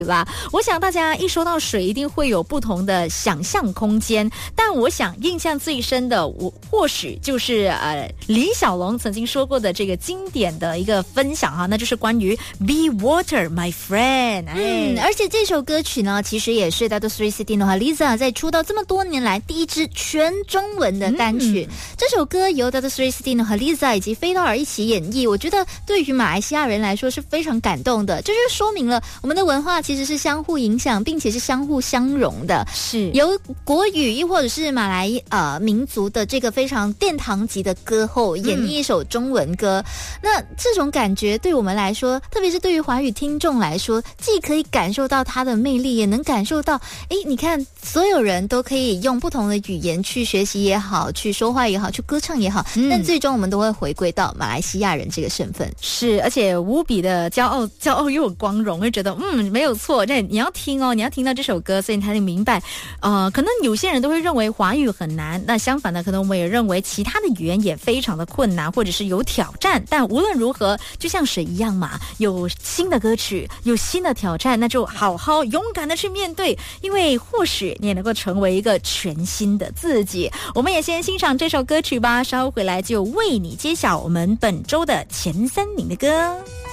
啦，我想大家一说到水一定会有不同的想象空间，但我想印象最深的或许就是李小龙曾经说过的这个经典的一个分享哈，那就是关于 Be Water My Friend。 而且这首歌曲呢其实也是 Dato Sri Siti Nurhaliza 在出道这么多年来第一支全中文的单曲。这首歌由 Dato Sri Siti Nurhaliza 以及菲道尔一起演绎，我觉得对于马来西亚人来说是非常感动的，这就是说明了我们的文化其实是相互影响并且是相互相融的， 是由国语亦或者是马来民族的这个非常殿堂级的歌后演绎一首中文歌，那这种感觉对我们来说，特别是对于华语听众来说，既可以感受到它的魅力，也能感受到你看所有人都可以用不同的语言去学习也好，去说话也好，去歌唱也好，但最终我们都会回归到马来西亚人这个身份。 是，而且无比的骄傲又有光荣，会觉得没有错，你要听哦，你要听到这首歌，所以你才能明白可能有些人都会认为华语很难，那相反的可能我们也认为其他的语言也非常的困难或者是有挑战，但无论如何就像水一样嘛，有新的歌曲，有新的挑战，那就好好勇敢的去面对，因为或许你也能够成为一个全新的自己。我们也先欣赏这首歌曲吧，稍后回来就为你揭晓我们本周的前3名的歌。